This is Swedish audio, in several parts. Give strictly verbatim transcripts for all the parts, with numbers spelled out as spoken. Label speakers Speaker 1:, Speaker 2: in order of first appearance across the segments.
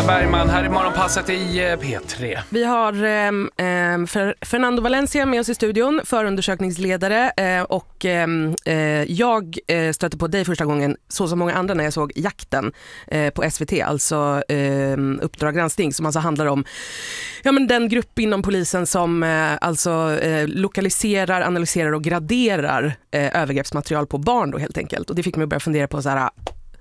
Speaker 1: Bergman här i Morgonpasset i P tre.
Speaker 2: Vi har eh, Fernando Valencia med oss i studion, förundersökningsledare, eh, och eh, jag eh, stötte på dig första gången, så som många andra, när jag såg Jakten eh, på S V T, alltså eh, Uppdrag granskning, som alltså handlar om ja, men den grupp inom polisen som eh, alltså eh, lokaliserar, analyserar och graderar eh, övergreppsmaterial på barn då, helt enkelt. Och det fick mig att börja fundera på så här,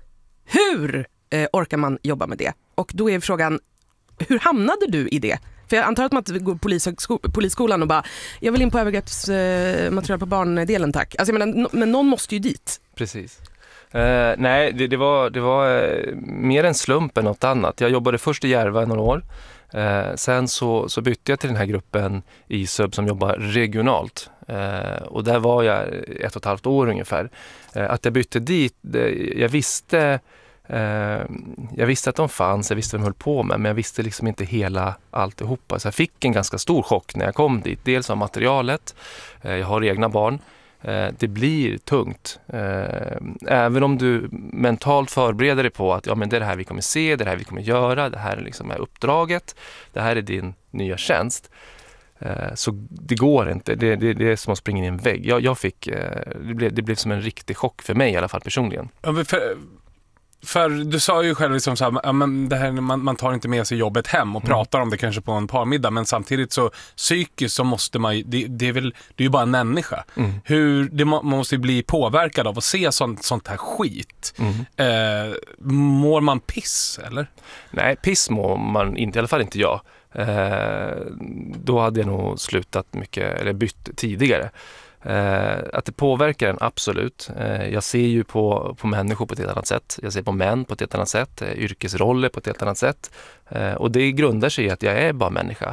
Speaker 2: hur eh, orkar man jobba med det? Och då är frågan, hur hamnade du i det? För jag antar att man går på polis, polisskolan och bara, jag vill in på övergreppsmaterial på barndelen, tack. Alltså jag menar, men någon måste ju dit.
Speaker 3: Precis. Uh, nej, det, det var, det var uh, mer en slump än något annat. Jag jobbade först i Järva några år. Uh, sen så, så bytte jag till den här gruppen i SUB som jobbar regionalt. Uh, och där var jag ett och ett halvt år ungefär. Uh, att jag bytte dit, det, jag visste... Uh, jag visste att de fanns, jag visste vad de höll på med, men jag visste liksom inte hela alltihopa. Så jag fick en ganska stor chock när jag kom dit. Dels av materialet, uh, jag har egna barn. Uh, det blir tungt. Uh, även om du mentalt förbereder dig på att ja, men det är det här vi kommer se, det är det här vi kommer göra, det här är liksom är uppdraget, det här är din nya tjänst. Uh, så det går inte, det, det, det är som att springa in i en vägg. Jag, jag fick, uh, det, blev, det blev som en riktig chock för mig i alla fall personligen.
Speaker 1: Ja, för... För du sa ju själv liksom så här, ja, men det här, man, man tar inte med sig jobbet hem och mm. pratar om det kanske på en parmiddag, men samtidigt så psykiskt så måste man det, det är väl, det är ju bara en människa. Mm. Hur, det, man måste ju bli påverkad av att se sånt, sånt här skit. Mm. Eh, mår man piss, eller?
Speaker 3: Nej, piss mår man inte, i alla fall inte jag. Eh, då hade jag nog slutat mycket, eller bytt tidigare. Uh, att det påverkar en, absolut. Uh, jag ser ju på, på människor på ett helt annat sätt. Jag ser på män på ett helt annat sätt. Uh, yrkesroller på ett helt annat sätt. Uh, och det grundar sig i att jag är bara människa.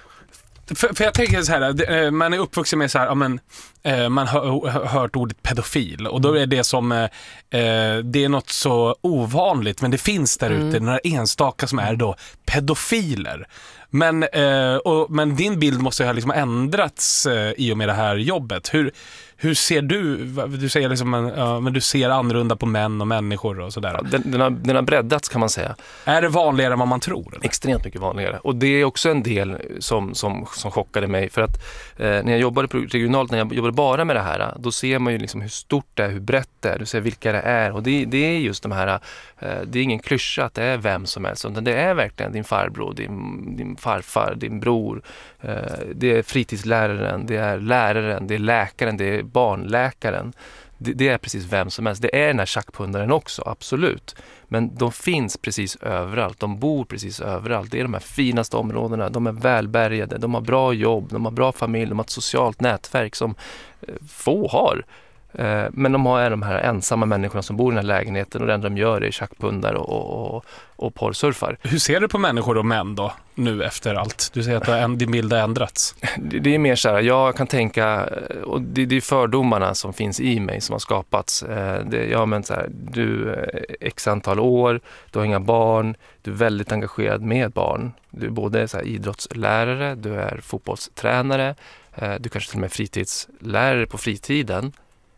Speaker 1: För, för jag tänker så här, man är uppvuxen med så här, ja, men, eh, man har hör, hört ordet pedofil, och då är det som eh, det är något så ovanligt, men det finns där ute mm. några enstaka som är då pedofiler. Men, eh, och, men din bild måste ju ha liksom ändrats eh, i och med det här jobbet. Hur, hur ser du, du säger liksom, uh, men du ser annorlunda på män och människor och sådär.
Speaker 3: Ja, den, den, har, den har breddats, kan man säga.
Speaker 1: Är det vanligare än vad man tror? Eller?
Speaker 3: Extremt mycket vanligare. Och det är också en del som, som, som chockade mig. För att eh, när jag jobbade regionalt, när jag jobbade bara med det här, då ser man ju liksom hur stort det är, hur brett det är. Du ser vilka det är. Och det, det är just de här, eh, det är ingen klyscha att det är vem som helst. Utan det är verkligen din farbror, din, din farfar, din bror. Eh, det är fritidsläraren, det är läraren, det är läkaren, det är barnläkaren. Det, det är precis vem som helst. Det är den här tjackpundaren också, absolut. Men de finns precis överallt. De bor precis överallt. Det är de här finaste områdena. De är välbärgade. De har bra jobb. De har bra familj. De har ett socialt nätverk som eh, få har. Eh, men de har är de här ensamma människorna som bor i den här lägenheten, och det enda de gör är tjackpundar och, och, och porrsurfar.
Speaker 1: Hur ser du på människor och män då, nu efter allt? Du säger att din bild har ändrats.
Speaker 3: Det, det är mer så här, jag kan tänka, och det, det är fördomarna som finns i mig som har skapats. Det, ja, men så här, du är x antal år, du har inga barn, du är väldigt engagerad med barn. Du är både så här, idrottslärare, du är fotbollstränare, du kanske till och med fritidslärare på fritiden.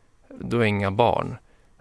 Speaker 3: Du har inga barn.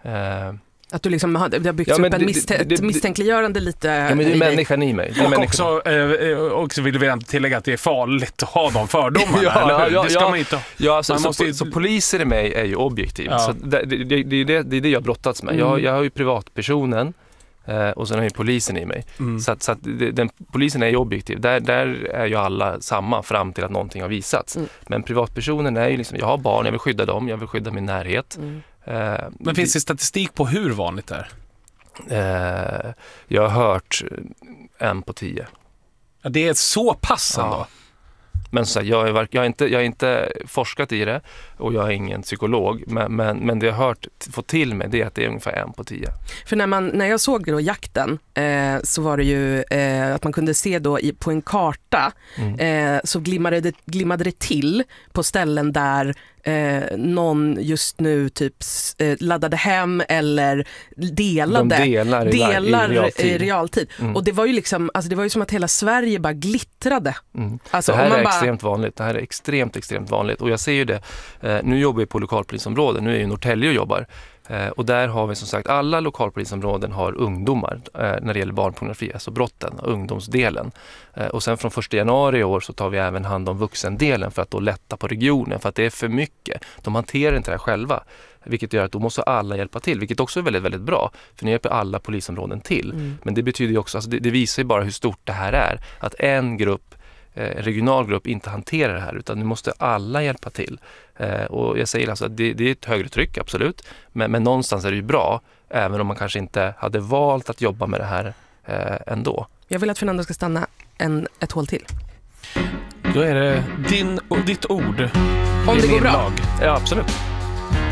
Speaker 2: Att du liksom har, det har byggts
Speaker 3: ja,
Speaker 2: upp en
Speaker 3: det,
Speaker 2: misst-
Speaker 3: det, det,
Speaker 2: misstänkliggörande lite.
Speaker 3: Ja, men det är människan i mig. Det är
Speaker 1: och också, eh, också vill vi tillägga att det är farligt att ha de fördomarna.
Speaker 3: ja, ja,
Speaker 1: det ska
Speaker 3: ja,
Speaker 1: man inte ha.
Speaker 3: Ja, alltså, så,
Speaker 1: måste...
Speaker 3: så, så poliser i mig är ju objektivt.
Speaker 1: Ja.
Speaker 3: Så det, det, det, det, är det, det är det jag brottats med. Mm. Jag, jag har ju privatpersonen. Eh, och sen har jag polisen i mig. Mm. Så, att, så att det, den, polisen är ju objektiv. Där, där är ju alla samma fram till att någonting har visats. Mm. Men privatpersonen är ju liksom, jag har barn, jag vill skydda dem, jag vill skydda min närhet. Mm.
Speaker 1: Eh, Men finns det statistik på hur vanligt det är?
Speaker 3: Eh, jag har hört en på tio.
Speaker 1: Ja, det är så pass ändå. Ja.
Speaker 3: Men så här, jag, är, jag, har inte, jag har inte forskat i det, och jag är ingen psykolog, men, men, men det jag har hört få till mig, det är att det är ungefär en på tio.
Speaker 2: För när, man, när jag såg då Jakten eh, så var det ju eh, att man kunde se då i, på en karta mm. eh, så glimmade det, glimmade det till på ställen där eh, någon just nu typ eh, laddade hem eller delade
Speaker 3: De delar,
Speaker 2: delar
Speaker 3: i realtid.
Speaker 2: I realtid. Mm. Och det var ju liksom, alltså det var ju som att hela Sverige bara glittrade.
Speaker 3: Mm.
Speaker 2: Alltså,
Speaker 3: det här
Speaker 2: man
Speaker 3: är
Speaker 2: bara...
Speaker 3: extremt vanligt. Det här är extremt, extremt vanligt. Och jag ser ju det, eh, nu jobbar jag på lokalpolisområdet, nu är jag i Norrtälje och jobbar. Eh, och där har vi som sagt, alla lokalpolisområden har ungdomar eh, när det gäller barnpornografi, alltså brotten, ungdomsdelen. Eh, och sen från första januari i år så tar vi även hand om vuxendelen för att då lätta på regionen, för att det är för mycket. De hanterar inte det här själva, vilket gör att då måste alla hjälpa till, vilket också är väldigt, väldigt bra, för ni hjälper alla polisområden till. Mm. Men det betyder ju också, alltså det, det visar ju bara hur stort det här är, att en grupp en regional grupp inte hanterar det här, utan nu måste alla hjälpa till. Eh, och jag säger alltså att det, det är ett högre tryck, absolut, men, men någonstans är det ju bra, även om man kanske inte hade valt att jobba med det här eh, ändå.
Speaker 2: Jag vill att Fernando ska stanna en, ett hål till.
Speaker 1: Då är det din, ditt ord.
Speaker 2: Om det går bra.
Speaker 1: Lag.
Speaker 3: Ja, absolut.